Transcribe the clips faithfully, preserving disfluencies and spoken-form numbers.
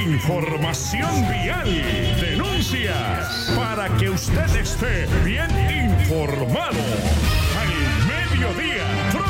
Información vial, denuncias, para que usted esté bien informado. Al mediodía,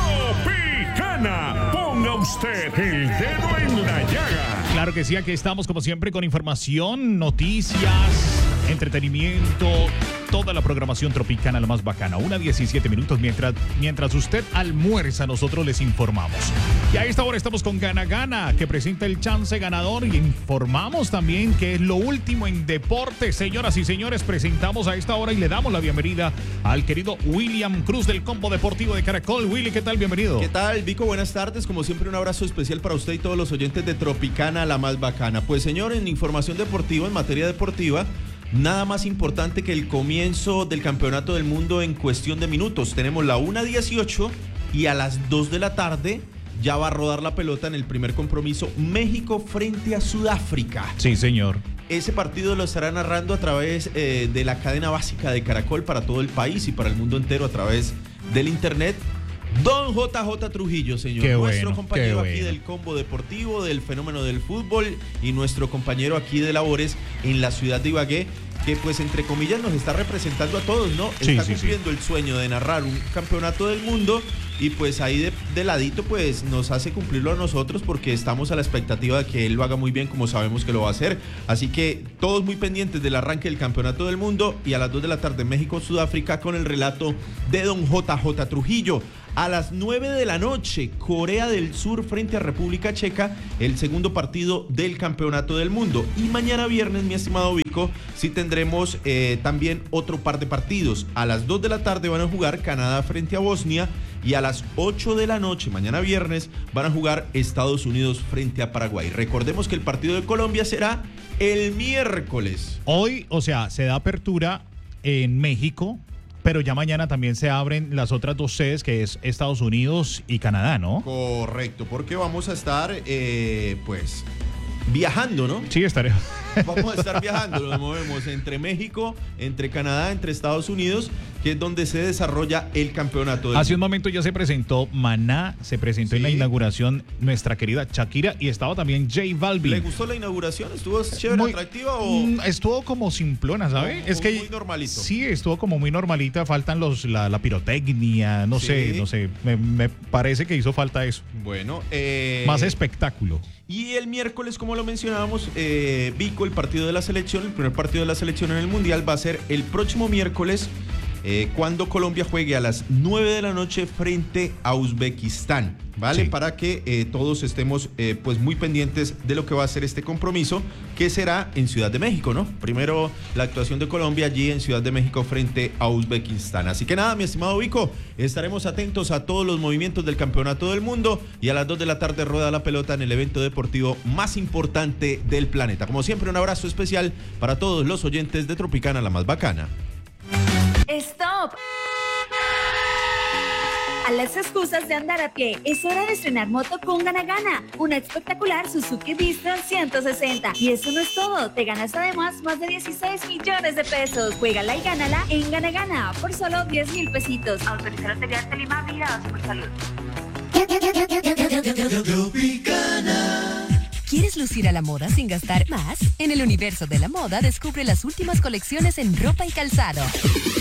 Tropicana. Ponga usted el dedo en la llaga. Claro que sí, aquí estamos como siempre con información, noticias, entretenimiento, toda la programación tropicana, la más bacana. Una diecisiete minutos mientras, mientras usted almuerza, nosotros les informamos. Y a esta hora estamos con Gana Gana, que presenta el chance ganador, y informamos también que es lo último en deporte. Señoras y señores, presentamos a esta hora y le damos la bienvenida al querido William Cruz del Combo Deportivo de Caracol. Willy, ¿qué tal? Bienvenido. ¿Qué tal, Vico? Buenas tardes. Como siempre, un abrazo especial para usted y todos los oyentes de Tropicana, la más bacana. Pues, señor, en información deportiva, en materia deportiva, nada más importante que el comienzo del Campeonato del Mundo en cuestión de minutos. Tenemos la una dieciocho y a las dos de la tarde ya va a rodar la pelota en el primer compromiso, México frente a Sudáfrica. Sí, señor. Ese partido lo estará narrando a través eh, de la cadena básica de Caracol para todo el país y para el mundo entero a través del internet. Don J J Trujillo, señor. Qué nuestro bueno, compañero qué aquí bueno. del Combo Deportivo, del Fenómeno del Fútbol, y nuestro compañero aquí de labores en la ciudad de Ibagué, que pues entre comillas nos está representando a todos, ¿no? Sí, está sí, cumpliendo sí. el sueño de narrar un campeonato del mundo, y pues ahí de, de ladito pues nos hace cumplirlo a nosotros, porque estamos a la expectativa de que él lo haga muy bien, como sabemos que lo va a hacer. Así que todos muy pendientes del arranque del campeonato del mundo, y a las dos de la tarde México-Sudáfrica con el relato de don J J Trujillo. A las nueve de la noche, Corea del Sur frente a República Checa, el segundo partido del Campeonato del Mundo. Y mañana viernes, mi estimado Vico, sí tendremos eh, también otro par de partidos. A las dos de la tarde van a jugar Canadá frente a Bosnia, y a las ocho de la noche, mañana viernes, van a jugar Estados Unidos frente a Paraguay. Recordemos que el partido de Colombia será el miércoles. Hoy, o sea, se da apertura en México, pero ya mañana también se abren las otras dos sedes, que es Estados Unidos y Canadá, ¿no? Correcto, porque vamos a estar, eh, pues, viajando, ¿no? Sí, estaré. Vamos a estar viajando, nos movemos entre México, entre Canadá, entre Estados Unidos, que es donde se desarrolla el campeonato del Hace un mundo. momento ya se presentó Maná, se presentó Sí. en la inauguración nuestra querida Shakira, y estaba también J Balvin. ¿Le gustó la inauguración? ¿Estuvo chévere, Muy- atractiva o...? Mm, Estuvo como simplona, ¿sabe? No, es que muy normalito. Sí, estuvo como muy normalita, faltan los la, la pirotecnia, no Sí. sé, no sé, me, me parece que hizo falta eso. Bueno, eh... Más espectáculo. Y el miércoles, como lo mencionábamos, eh, Vico, el partido de la selección, el primer partido de la selección en el Mundial va a ser el próximo miércoles, eh, cuando Colombia juegue a las nueve de la noche frente a Uzbekistán, ¿vale? Sí. Para que eh, todos estemos eh, pues muy pendientes de lo que va a ser este compromiso, que será en Ciudad de México, ¿no? Primero la actuación de Colombia allí en Ciudad de México frente a Uzbekistán. Así que nada, mi estimado Vico, estaremos atentos a todos los movimientos del Campeonato del Mundo, y a las dos de la tarde rueda la pelota en el evento deportivo más importante del planeta. Como siempre, un abrazo especial para todos los oyentes de Tropicana, la más bacana. ¡Stop! A las excusas de andar a pie, es hora de estrenar moto con Gana Gana, una espectacular Suzuki Vista ciento sesenta. Y eso no es todo, te ganas además más de dieciséis millones de pesos. Juégala y gánala en Gana Gana por solo diez mil pesitos. Autorizado sería Telima Vida por Salud. ¿Quieres lucir a la moda sin gastar más? En el universo de la moda descubre las últimas colecciones en ropa y calzado.